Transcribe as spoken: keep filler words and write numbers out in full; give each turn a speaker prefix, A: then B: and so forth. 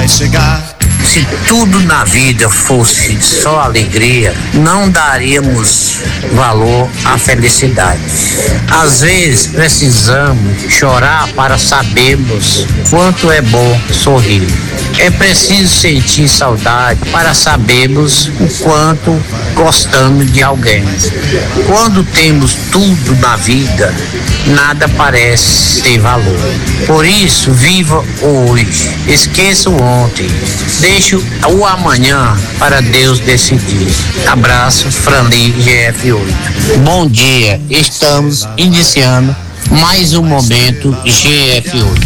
A: vai chegar.
B: Se tudo na vida fosse só alegria, não daríamos valor à felicidade. Às vezes precisamos chorar para sabermos quanto é bom sorrir. É preciso sentir saudade para sabermos o quanto gostamos de alguém. Quando temos tudo na vida, nada parece ter valor. Por isso, viva hoje, esqueça o ontem, deixe o amanhã para Deus decidir. Abraço, Franli, G F oito. Bom dia, estamos iniciando mais um momento G F oito.